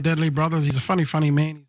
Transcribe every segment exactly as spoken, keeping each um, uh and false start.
Deadly Brothers. He's a funny, funny man.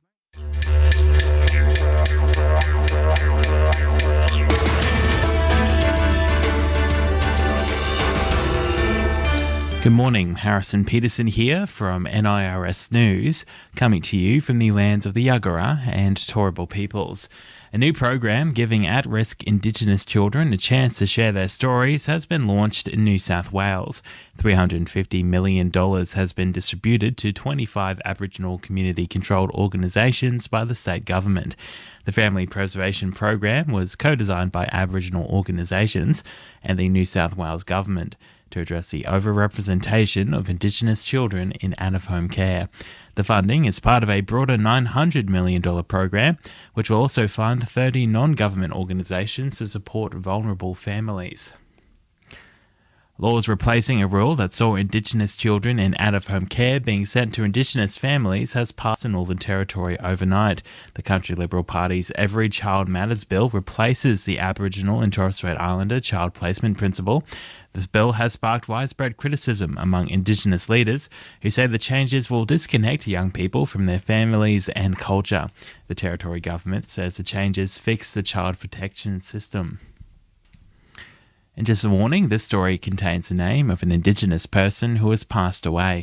Good morning, Harrison Peterson here from N I R S News, coming to you from the lands of the Yagara and Turrbal peoples. A new program giving at-risk Indigenous children a chance to share their stories has been launched in New South Wales. three hundred fifty million dollars has been distributed to twenty-five Aboriginal community-controlled organisations by the state government. The Family Preservation Program was co-designed by Aboriginal organisations and the New South Wales Government to address the overrepresentation of Indigenous children in out-of-home care. The funding is part of a broader nine hundred million dollars program, which will also fund thirty non-government organisations to support vulnerable families. Laws replacing a rule that saw Indigenous children in out-of-home care being sent to Indigenous families has passed the Northern Territory overnight. The Country Liberal Party's Every Child Matters bill replaces the Aboriginal and Torres Strait Islander child placement principle. This bill has sparked widespread criticism among Indigenous leaders who say the changes will disconnect young people from their families and culture. The Territory government says the changes fix the child protection system. And just a warning, this story contains the name of an Indigenous person who has passed away.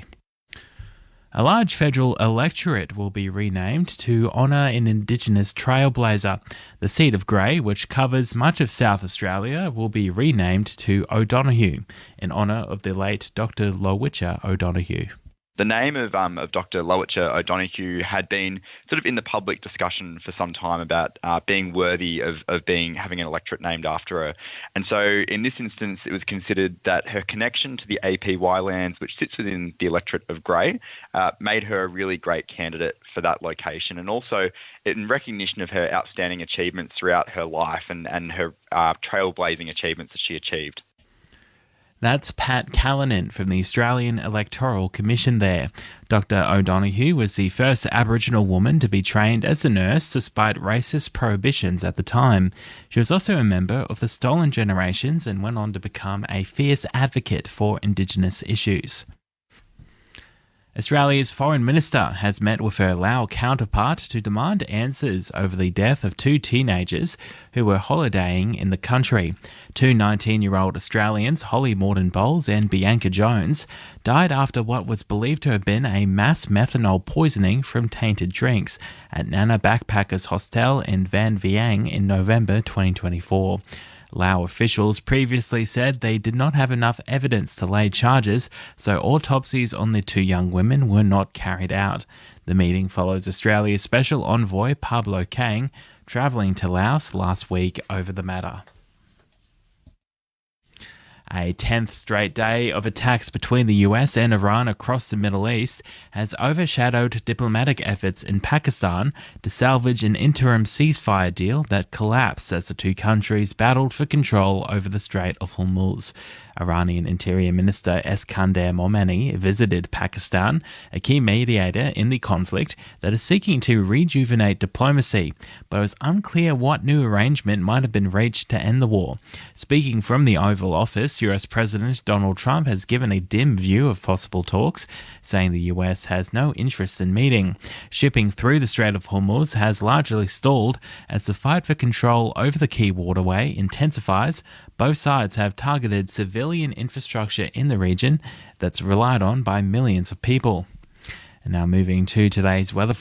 A large federal electorate will be renamed to honour an Indigenous trailblazer. The seat of Grey, which covers much of South Australia, will be renamed to O'Donoghue, in honour of the late Doctor Lowitja O'Donoghue. The name of um, of Doctor Lowitja O'Donoghue had been sort of in the public discussion for some time about uh, being worthy of, of being having an electorate named after her. And so in this instance, it was considered that her connection to the A P Y lands, which sits within the electorate of Grey, uh, made her a really great candidate for that location. And also in recognition of her outstanding achievements throughout her life and, and her uh, trailblazing achievements that she achieved. That's Pat Callanan from the Australian Electoral Commission there. Doctor O'Donoghue was the first Aboriginal woman to be trained as a nurse despite racist prohibitions at the time. She was also a member of the Stolen Generations and went on to become a fierce advocate for Indigenous issues. Australia's Foreign Minister has met with her Lao counterpart to demand answers over the death of two teenagers who were holidaying in the country. Two nineteen-year-old Australians, Holly Morden-Bowles and Bianca Jones, died after what was believed to have been a mass methanol poisoning from tainted drinks at Nana Backpackers Hostel in Van Vieng in November twenty twenty-four. Lao officials previously said they did not have enough evidence to lay charges, so autopsies on the two young women were not carried out. The meeting follows Australia's Special Envoy Pablo Kang travelling to Laos last week over the matter. A tenth straight day of attacks between the U S and Iran across the Middle East has overshadowed diplomatic efforts in Pakistan to salvage an interim ceasefire deal that collapsed as the two countries battled for control over the Strait of Hormuz. Iranian Interior Minister Eskander Momeni visited Pakistan, a key mediator in the conflict that is seeking to rejuvenate diplomacy, but it was unclear what new arrangement might have been reached to end the war. Speaking from the Oval Office, U S President Donald Trump has given a dim view of possible talks, saying the U S has no interest in meeting. Shipping through the Strait of Hormuz has largely stalled as the fight for control over the key waterway intensifies. Both sides have targeted civilian infrastructure in the region that's relied on by millions of people. And now moving to today's weather